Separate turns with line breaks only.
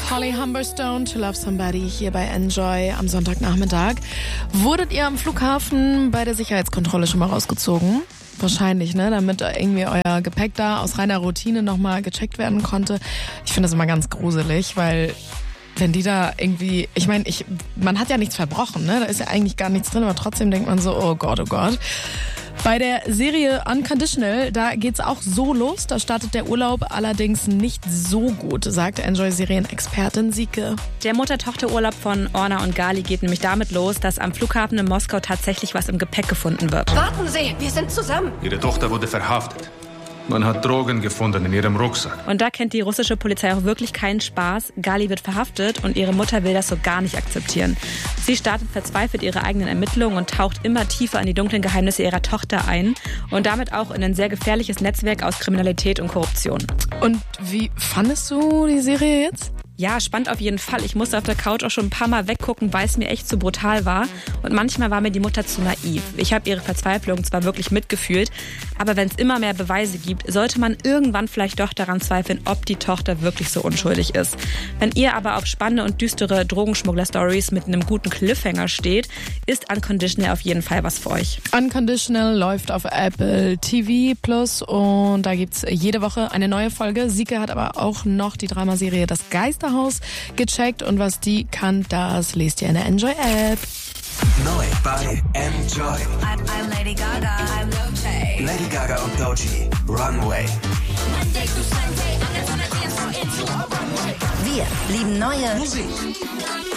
Holly Humberstone, To Love Somebody, hier bei Enjoy am Sonntagnachmittag. Wurdet ihr am Flughafen bei der Sicherheitskontrolle schon mal rausgezogen? Wahrscheinlich, ne? Damit irgendwie euer Gepäck da aus reiner Routine nochmal gecheckt werden konnte. Ich finde das immer ganz gruselig, weil wenn die da irgendwie, ich meine, man hat ja nichts verbrochen, ne? Da ist ja eigentlich gar nichts drin, aber trotzdem denkt man so, oh Gott, oh Gott. Bei der Serie Unconditional, da geht's auch so los. Da startet der Urlaub allerdings nicht so gut, sagt Enjoy-Serien-Expertin Sieke.
Der Mutter-Tochter-Urlaub von Orna und Gali geht nämlich damit los, dass am Flughafen in Moskau tatsächlich was im Gepäck gefunden wird.
Warten Sie, wir sind zusammen.
Ihre Tochter wurde verhaftet. Man hat Drogen gefunden in ihrem Rucksack.
Und da kennt die russische Polizei auch wirklich keinen Spaß. Gali wird verhaftet und ihre Mutter will das so gar nicht akzeptieren. Sie startet verzweifelt ihre eigenen Ermittlungen und taucht immer tiefer in die dunklen Geheimnisse ihrer Tochter ein und damit auch in ein sehr gefährliches Netzwerk aus Kriminalität und Korruption.
Und wie fandest du die Serie jetzt?
Ja, spannend auf jeden Fall. Ich musste auf der Couch auch schon ein paar Mal weggucken, weil es mir echt zu brutal war. Und manchmal war mir die Mutter zu naiv. Ich habe ihre Verzweiflung zwar wirklich mitgefühlt, aber wenn es immer mehr Beweise gibt, sollte man irgendwann vielleicht doch daran zweifeln, ob die Tochter wirklich so unschuldig ist. Wenn ihr aber auf spannende und düstere Drogenschmuggler-Stories mit einem guten Cliffhanger steht, ist Unconditional auf jeden Fall was für euch.
Unconditional läuft auf Apple TV Plus und da gibt's jede Woche eine neue Folge. Sieke hat aber auch noch die Dramaserie Das Geisterhaus gecheckt und was die kann, das lest ihr in der Enjoy-App.
Neu bei Enjoy.
I'm Lady Gaga. I'm Doechii.
Lady Gaga und Doechii. Runway.
Wir lieben neue Musik.